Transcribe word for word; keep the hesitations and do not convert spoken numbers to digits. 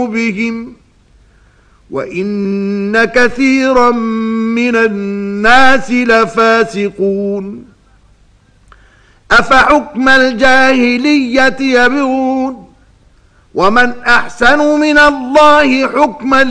بهم وإن كثيرا من الناس لفاسقون أفحكم الجاهلية يبغون ومن أحسن من الله حكما